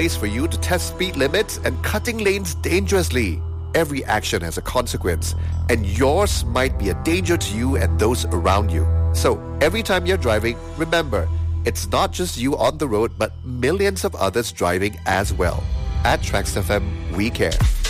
place for you to test speed limits and cutting lanes dangerously. Every action has a consequence, and yours might be a danger to you and those around you. So, every time you're driving, remember, it's not just you on the road, but millions of others driving as well. At Trax FM, we care.